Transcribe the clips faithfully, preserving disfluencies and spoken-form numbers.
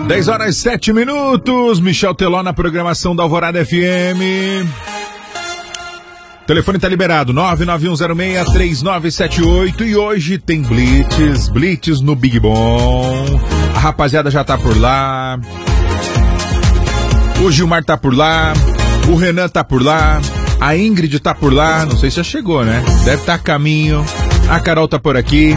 dez horas e sete minutos, Michel Teló na programação da Alvorada F M. O telefone tá liberado, nove nove um zero seis três nove sete oito, e hoje tem Blitz, Blitz no Big Bom. A rapaziada já tá por lá. O Gilmar tá por lá, o Renan tá por lá, a Ingrid tá por lá, não sei se já chegou, né? Deve estar a caminho, a Carol tá por aqui.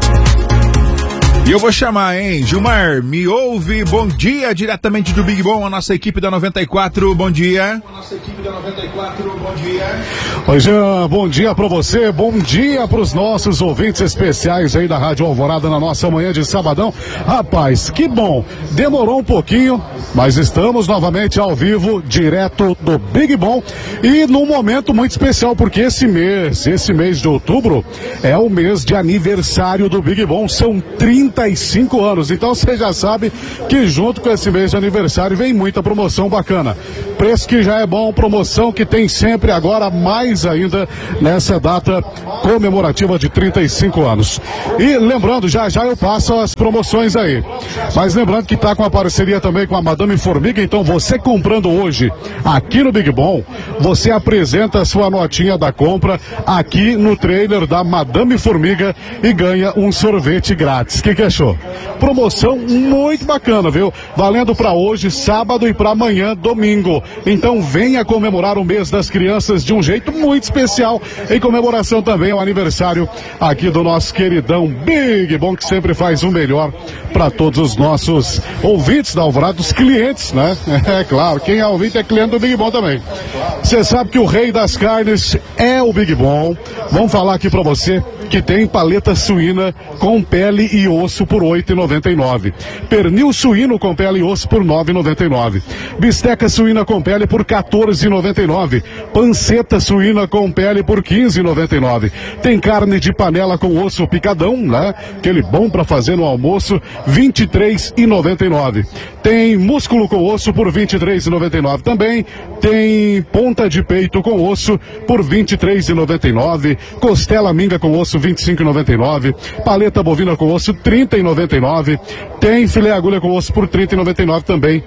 E eu vou chamar, hein? Gilmar, me ouve? Bom dia, diretamente do Big Bom, a nossa equipe da noventa e quatro, bom dia. A nossa equipe da noventa e quatro, bom dia. Oi, Jean, bom dia pra você, bom dia pros nossos ouvintes especiais aí da Rádio Alvorada na nossa manhã de sabadão. Rapaz, que bom, demorou um pouquinho, mas estamos novamente ao vivo, direto do Big Bom, e num momento muito especial, porque esse mês, esse mês de outubro, é o mês de aniversário do Big Bom, são trinta e cinco anos, então você já sabe que junto com esse mês de aniversário vem muita promoção bacana, preço que já é bom, promoção que tem sempre, agora mais ainda nessa data comemorativa de trinta e cinco anos. E lembrando, já já eu passo as promoções aí, mas lembrando que tá com a parceria também com a Madame Formiga, então você comprando hoje aqui no Big Bom, você apresenta a sua notinha da compra aqui no trailer da Madame Formiga e ganha um sorvete grátis. O que que achou? Promoção muito bacana, viu? Valendo para hoje, sábado, e para amanhã, domingo. Então venha comemorar o mês das crianças de um jeito muito especial, em comemoração também ao aniversário aqui do nosso queridão Big Bom, que sempre faz o melhor para todos os nossos ouvintes da Alvorada, dos clientes, né? É claro, quem é ouvinte é cliente do Big Bom também. Você sabe que o rei das carnes é o Big Bom. Vamos falar aqui para você que tem paleta suína com pele e osso por oito reais e noventa e nove centavos. Pernil suíno com pele e osso por nove reais e noventa e nove centavos. Bisteca suína com pele por quatorze reais e noventa e nove centavos. Panceta suína com pele por quinze reais e noventa e nove centavos. Tem carne de panela com osso picadão, né? Aquele bom para fazer no almoço, vinte e três reais e noventa e nove centavos. Tem músculo com osso por vinte e três reais e noventa e nove centavos também. Tem ponta de peito com osso por vinte e três reais e noventa e nove centavos. Costela minga com osso vinte e cinco reais e noventa e nove centavos. Paleta bovina com osso trinta reais e noventa e nove centavos. Tem filé agulha com osso por trinta reais e noventa e nove centavos também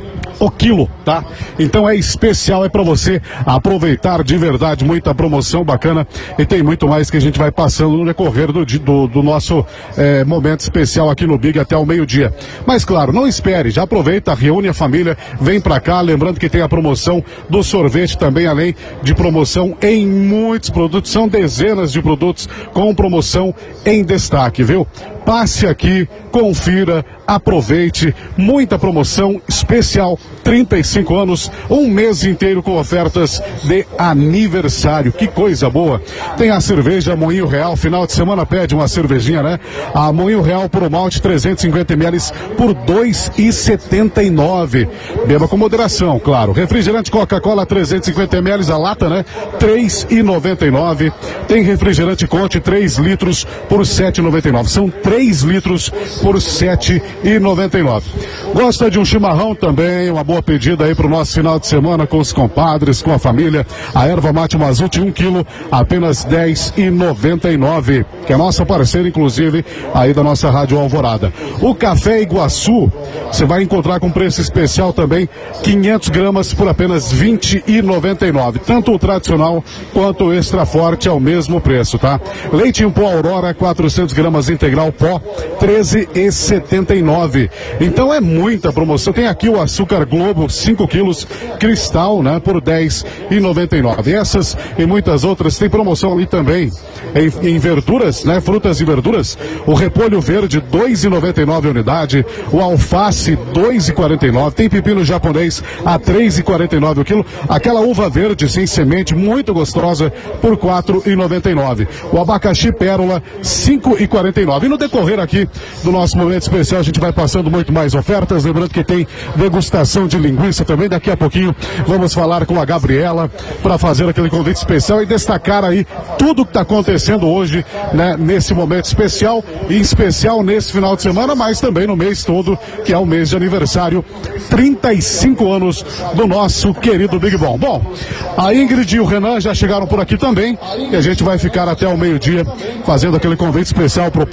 o quilo, tá? Então é especial, é para você aproveitar de verdade, muita promoção bacana, e tem muito mais que a gente vai passando no decorrer do, do, do nosso é, momento especial aqui no Big até o meio-dia. Mas claro, não espere, já aproveita, reúne a família, vem pra cá, lembrando que tem a promoção do sorvete também, além de promoção em muitos produtos, são dezenas de produtos com promoção em destaque, viu? Passe aqui, confira, aproveite, muita promoção especial, trinta e cinco anos, um mês inteiro com ofertas de aniversário, que coisa boa. Tem a cerveja Moinho Real, final de semana pede uma cervejinha, né? A Moinho Real por malte trezentos e cinquenta mililitros por dois reais e setenta e nove centavos. Beba com moderação, claro. Refrigerante Coca-Cola trezentos e cinquenta mililitros, a lata, né? três reais e noventa e nove centavos. Tem refrigerante Conte três litros por sete reais e noventa e nove centavos. São três litros por sete reais e noventa e nove centavos. Gosta de um chimarrão também? Uma boa pedida aí pro nosso final de semana com os compadres, com a família. A erva mate Mazute um quilo, apenas dez reais e noventa e nove centavos, que é nossa parceira, inclusive, aí da nossa Rádio Alvorada. O café Iguaçu, você vai encontrar com preço especial também, quinhentos gramas por apenas vinte reais e noventa e nove centavos. Tanto o tradicional quanto o extra forte é o mesmo preço, tá? Leite em pó Aurora, quatrocentos gramas integral pó, treze reais e setenta e nove centavos. Então é muita promoção. Tem aqui o açúcar Globo, cinco quilos, cristal, né, por dez reais e noventa e nove centavos. Essas e muitas outras tem promoção ali também em, em verduras, né, frutas e verduras. O repolho verde, dois reais e noventa e nove centavos a unidade. O alface, dois reais e quarenta e nove centavos. Tem pepino japonês a três reais e quarenta e nove centavos o quilo. Aquela uva verde sem semente, muito gostosa, por quatro reais e noventa e nove centavos. O abacaxi pérola, cinco reais e quarenta e nove centavos. E no decorrer aqui do nosso momento especial, a gente vai passando muito mais ofertas, lembrando que tem degustação de linguiça também. Daqui a pouquinho vamos falar com a Gabriela para fazer aquele convite especial e destacar aí tudo que está acontecendo hoje, né, nesse momento especial, e em especial nesse final de semana, mas também no mês todo, que é o mês de aniversário, trinta e cinco anos do nosso querido Big Bom. Bom, a Ingrid e o Renan já chegaram por aqui também, e a gente vai ficar até o meio-dia fazendo aquele convite especial pro povo passar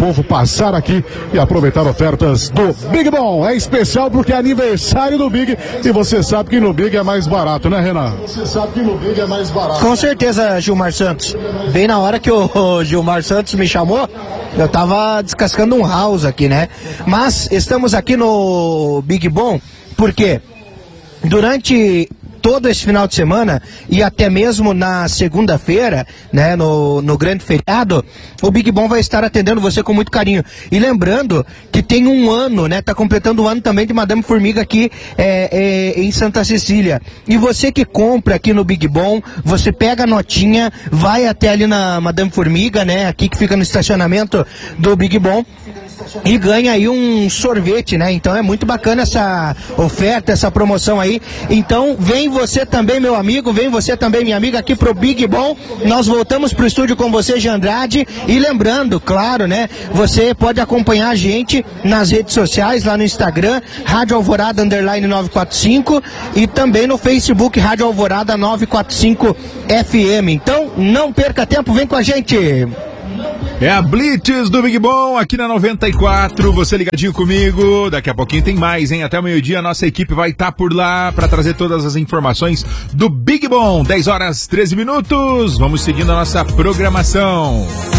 passar aqui e aproveitar ofertas do Big Bom. É especial porque é aniversário do Big e você sabe que no Big é mais barato, né, Renan? Você sabe que no Big é mais barato. Com certeza, Gilmar Santos. Bem na hora que o Gilmar Santos me chamou, eu tava descascando um house aqui, né? Mas estamos aqui no Big Bom porque durante todo esse final de semana e até mesmo na segunda-feira, né, no, no grande feriado, o Big Bom vai estar atendendo você com muito carinho. E lembrando que tem um ano, né, tá completando um ano também de Madame Formiga aqui é, é, em Santa Cecília. E você que compra aqui no Big Bom, você pega a notinha, vai até ali na Madame Formiga, né, aqui que fica no estacionamento do Big Bom, e ganha aí um sorvete, né? Então é muito bacana essa oferta, essa promoção aí. Então vem você também, meu amigo, vem você também, minha amiga, aqui pro Big Bom. Nós voltamos pro estúdio com você, Jean Andrade. E lembrando, claro, né? Você pode acompanhar a gente nas redes sociais, lá no Instagram, Rádio Alvorada Underline nove quatro cinco, e também no Facebook, Rádio Alvorada nove quatro cinco F M. Então não perca tempo, vem com a gente. É a Blitz do Big Bom aqui na noventa e quatro, você ligadinho comigo, daqui a pouquinho tem mais, hein? Até o meio-dia a nossa equipe vai estar por lá para trazer todas as informações do Big Bom, dez horas, treze minutos, vamos seguindo a nossa programação.